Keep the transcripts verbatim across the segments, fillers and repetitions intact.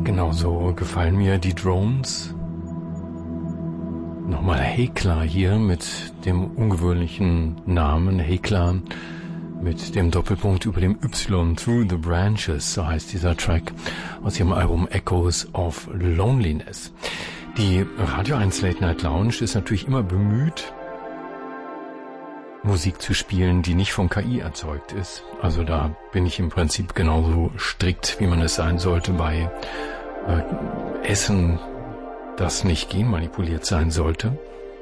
Genauso gefallen mir die Drones. Nochmal Hekla hier mit dem ungewöhnlichen Namen Hekla mit dem Doppelpunkt über dem Y, Through the Branches, so heißt dieser Track aus ihrem Album Echoes of Loneliness. Die Radio eins Late Night Lounge ist natürlich immer bemüht, Musik zu spielen, die nicht von K I erzeugt ist. Also da bin ich im Prinzip genauso strikt, wie man es sein sollte bei äh, Essen, das nicht genmanipuliert sein sollte.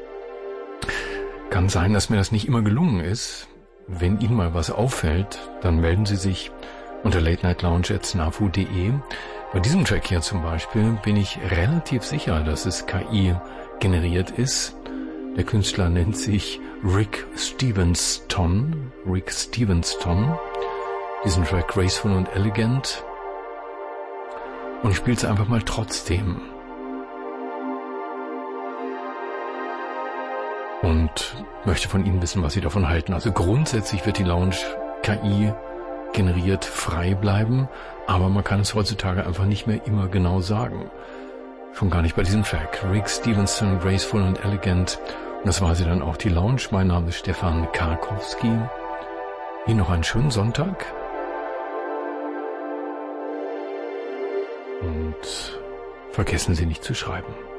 Kann sein, dass mir das nicht immer gelungen ist. Wenn Ihnen mal was auffällt, dann melden Sie sich unter late night lounge at snafu punkt de. Bei diesem Track hier zum Beispiel bin ich relativ sicher, dass es K I generiert ist. Der Künstler nennt sich Rick Stevenston. Rick Stevenston. Diesen Track Graceful und Elegant. Und ich spiele es einfach mal trotzdem. Und möchte von Ihnen wissen, was Sie davon halten. Also grundsätzlich wird die Lounge K I generiert frei bleiben, aber man kann es heutzutage einfach nicht mehr immer genau sagen. Schon gar nicht bei diesem Track. Rick Stevenston, Graceful und Elegant. Und das war sie dann auch, die Lounge. Mein Name ist Stefan Karkowski. Ihnen noch einen schönen Sonntag. Und vergessen Sie nicht zu schreiben.